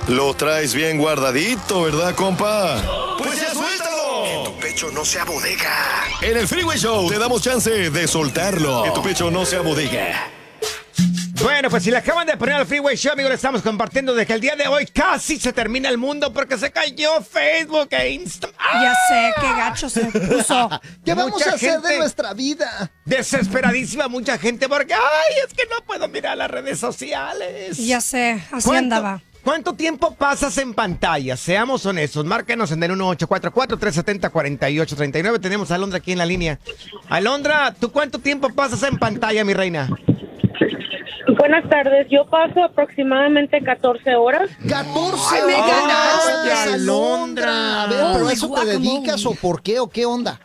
Lo traes bien guardadito, ¿verdad, compa? ¡Pues ya suéltalo! Que tu pecho no sea bodega. En el Freeway Show te damos chance de soltarlo. Que tu pecho no sea bodega. Bueno, pues si le acaban de poner al Freeway Show, amigos, le estamos compartiendo de que el día de hoy casi se termina el mundo porque se cayó Facebook e Instagram. Ya sé, qué gacho se puso. ¿Qué vamos Mucha a hacer gente de nuestra vida? Desesperadísima mucha gente porque, ay, es que no puedo mirar las redes sociales. Ya sé, así andaba. ¿Cuánto tiempo pasas en pantalla? Seamos honestos, márquenos en el 1844-370-4839. Tenemos a Alondra aquí en la línea. Alondra, ¿tú cuánto tiempo pasas en pantalla, mi reina? Buenas tardes, yo paso aproximadamente 14 horas. 14 Ay, me horas, ganaste, Alondra. A ver, ¿pero Ay, eso te guacamole. dedicas o por qué o qué onda?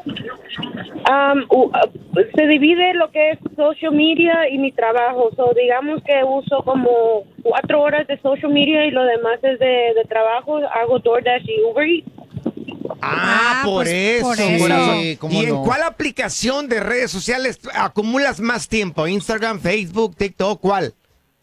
Se divide lo que es social media y mi trabajo. Digamos que uso como 4 horas de social media y lo demás es de trabajo. Hago DoorDash y Uber Eats. Por pues, eso. por eso. corazón. Sí, ¿cómo ¿Y en no? cuál aplicación de redes sociales acumulas más tiempo? ¿Instagram, Facebook, TikTok? ¿Cuál?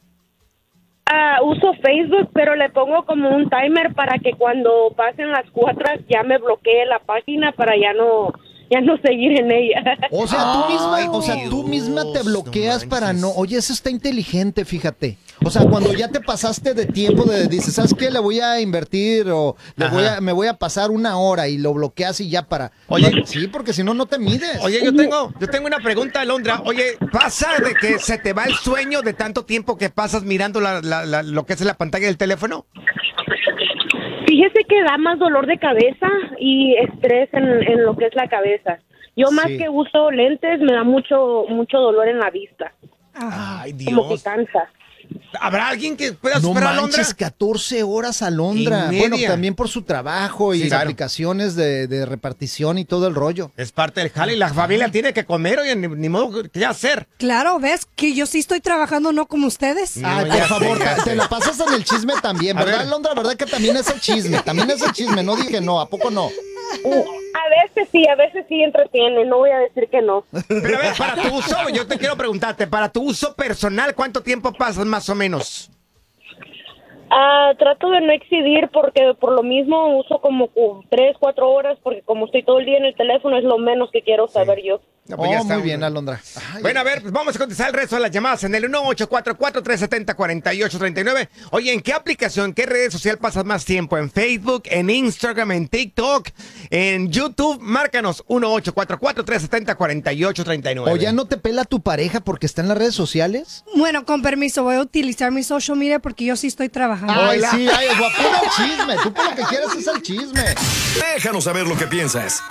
Uso Facebook, pero le pongo como un timer para que cuando pasen las 4 ya me bloquee la página para ya no seguir en ella. O sea, Ay, tú misma te Dios, bloqueas no para manches. no. Oye, eso está inteligente, fíjate. O sea, cuando ya te pasaste de tiempo, dices, ¿sabes qué? Le voy a invertir o me voy a pasar 1 hora y lo bloqueas y ya para. Oye. Sí, porque si no, no te mides. Oye, yo tengo una pregunta, Alondra. Oye, ¿pasa de que se te va el sueño de tanto tiempo que pasas mirando lo que es la pantalla del teléfono? Fíjese que da más dolor de cabeza y estrés en lo que es la cabeza. Yo más Sí. que uso lentes me da mucho dolor en la vista. Ay, Como que Dios. cansa. ¿Habrá alguien que pueda No superar a Alondra? manches, 14 horas Alondra. Y Bueno, media. también por su trabajo y Sí, claro. aplicaciones de repartición y todo el rollo. Es parte del jale y la familia tiene que comer, oye, ni modo qué hacer. Claro, ¿ves? Que yo sí estoy trabajando, no como ustedes. Ay, ya por favor, sé, ya sé. te la pasas en el chisme también, A ¿verdad, ver. Alondra? ¿Verdad que también es el chisme? También es el chisme, no dije no, ¿a poco no? A veces sí entretiene, no voy a decir que no. Pero a ver, para tu uso, yo te quiero preguntarte, para tu uso personal, ¿cuánto tiempo pasas más o menos? Trato de no excedir porque por lo mismo uso como 3, 4 horas porque como estoy todo el día en el teléfono es lo menos que quiero saber yo. No, pues ya Oh, está. muy bien, Alondra. Ay, Bueno, a ver, pues vamos a contestar el resto de las llamadas en el 1844-370-4839. Oye, ¿en qué aplicación, qué red social pasas más tiempo? ¿En Facebook, en Instagram, en TikTok, en YouTube? Márcanos 1844-370-4839. ¿O ya no te pela tu pareja porque está en las redes sociales? Bueno, con permiso, voy a utilizar mi social media porque yo sí estoy trabajando. Ay, Hola. sí, ay, guapura el chisme. Tú por lo que quieres es el chisme. Déjanos saber lo que piensas.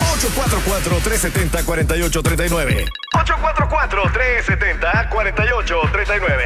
844-370-4839. 844-370-4839.